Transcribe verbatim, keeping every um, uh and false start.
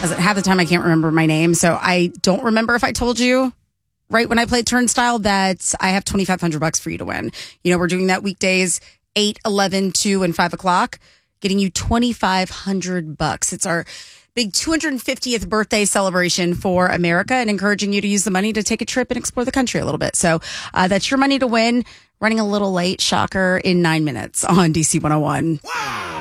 because half the time I can't remember my name. So I don't remember if I told you right when I played Turnstile that I have twenty-five hundred bucks for you to win. You know, we're doing that weekdays, eight, eleven, two, and five o'clock, getting you twenty-five hundred bucks. It's our big two hundred fiftieth birthday celebration for America and encouraging you to use the money to take a trip and explore the country a little bit. So uh, that's your money to win. Running a little late, shocker, in nine minutes on D C one oh one. Wow.